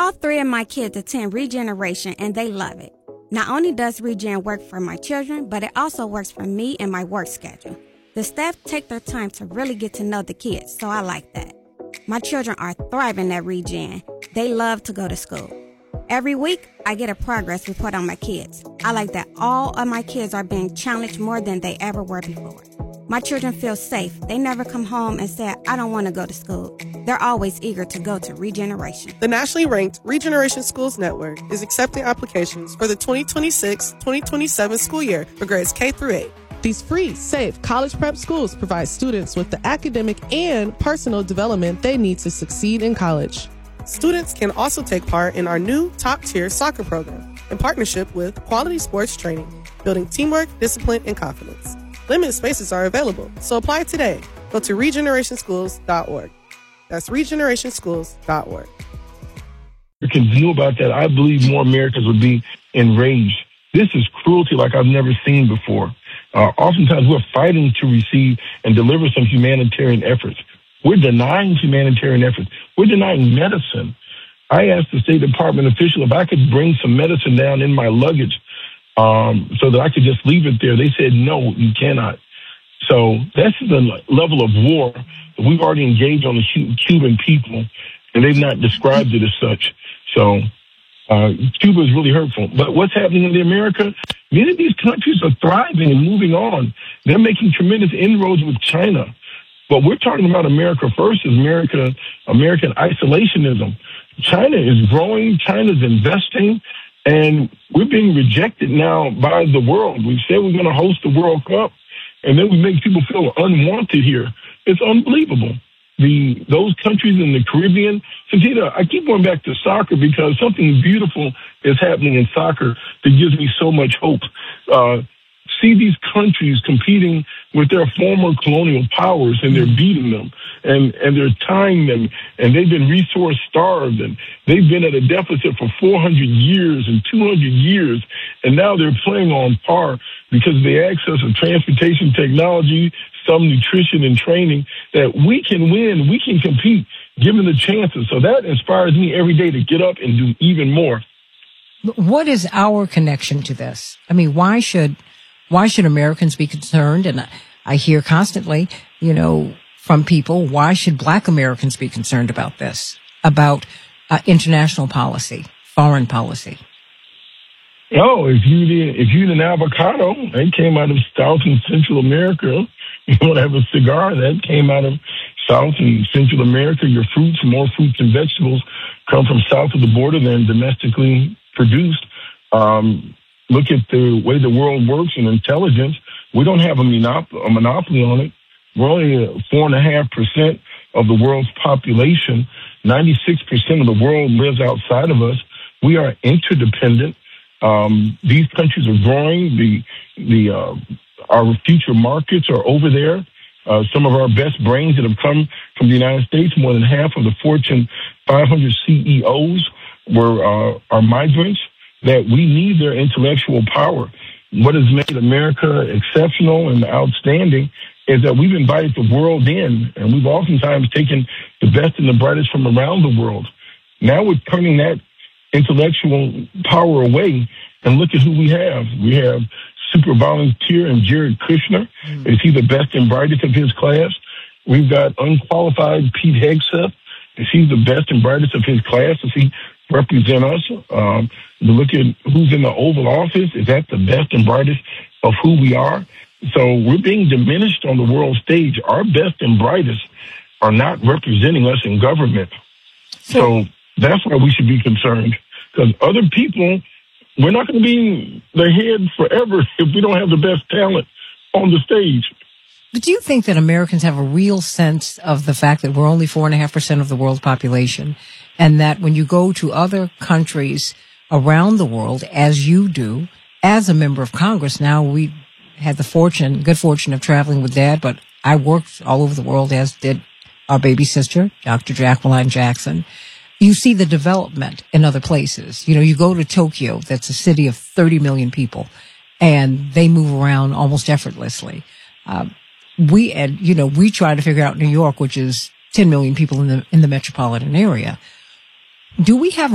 All three of my kids attend Regeneration, and they love it. Not only does Regen work for my children, but it also works for me and my work schedule. The staff take their time to really get to know the kids, so I like that. My children are thriving at Regen. They love to go to school. Every week, I get a progress report on my kids. I like that all of my kids are being challenged more than they ever were before. My children feel safe. They never come home and say, I don't want to go to school. They're always eager to go to Regeneration. The nationally ranked Regeneration Schools Network is accepting applications for the 2026-2027 school year for grades K through 8. These free, safe college prep schools provide students with the academic and personal development they need to succeed in college. Students can also take part in our new top-tier soccer program in partnership with Quality Sports Training, building teamwork, discipline, and confidence. Limited spaces are available, so apply today. Go to regenerationschools.org. That's regenerationschools.org. Americans knew about that, I believe more Americans would be enraged. This is cruelty like I've never seen before. Oftentimes we're fighting to receive and deliver some humanitarian efforts. We're denying humanitarian efforts. We're denying medicine. I asked the State Department official if I could bring some medicine down in my luggage so that I could just leave it there. They said, no, you cannot. So that's the level of war that we've already engaged on the Cuban people, and they've not described it as such. So Cuba is really hurtful. But what's happening in America? Many of these countries are thriving and moving on. They're making tremendous inroads with China. But we're talking about America first is American isolationism. China is growing. China's investing. And we're being rejected now by the world. We've said we're going to host the World Cup, and then we make people feel unwanted here. It's unbelievable. Those countries in the Caribbean, Santita, I keep going back to soccer because something beautiful is happening in soccer that gives me so much hope. See these countries competing with their former colonial powers, and they're beating them, and they're tying them, and they've been resource starved, and they've been at a deficit for 400 years and 200 years, and now they're playing on par because of the access of transportation technology, some nutrition and training, that we can win, we can compete, given the chances. So that inspires me every day to get up and do even more. What is our connection to this? I mean, why should Americans be concerned? And I hear constantly, from people, why should Black Americans be concerned about this, about international policy, foreign policy? Oh, if you eat an avocado, that came out of South and Central America. You want to have a cigar, that came out of South and Central America. Your fruits, more fruits and vegetables come from south of the border than domestically produced. Look at the way the world works in intelligence. We don't have a monopoly on it. We're only 4.5% of the world's population. 96% of the world lives outside of us. We are interdependent. These countries are growing. Our future markets are over there. Some of our best brains that have come from the United States, more than half of the Fortune 500 CEOs are migrants. That we need their intellectual power. What has made America exceptional and outstanding is that we've invited the world in, and we've oftentimes taken the best and the brightest from around the world. Now we're turning that intellectual power away, and look at who we have. We have super volunteer and Jared Kushner. Is he the best and brightest of his class? We've got unqualified Pete Hegseth. Is he the best and brightest of his class? Does he represent us? To look at who's in the Oval Office, is that the best and brightest of who we are? So we're being diminished on the world stage. Our best and brightest are not representing us in government. So that's why we should be concerned, because other people, we're not going to be the head forever if we don't have the best talent on the stage. But do you think that Americans have a real sense of the fact that we're only 4.5% of the world's population, and that when you go to other countries around the world, as you do, as a member of Congress, now we had the good fortune of traveling with Dad, but I worked all over the world, as did our baby sister, Dr. Jacqueline Jackson. You see the development in other places. You go to Tokyo, that's a city of 30 million people, and they move around almost effortlessly. We try to figure out New York, which is 10 million people in the metropolitan area. Do we have